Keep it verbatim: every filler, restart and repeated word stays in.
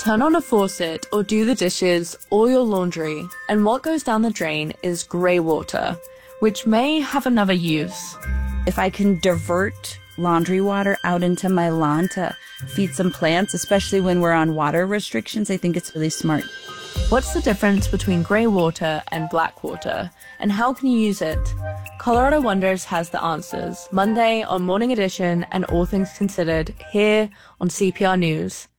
Turn on a faucet or do the dishes or your laundry, and what goes down the drain is grey water, which may have another use. If I can divert laundry water out into my lawn to feed some plants, especially when we're on water restrictions, I think it's really smart. What's the difference between grey water and black water, and how can you use it? Colorado Wonders has the answers, Monday on Morning Edition and All Things Considered, here on C P R News.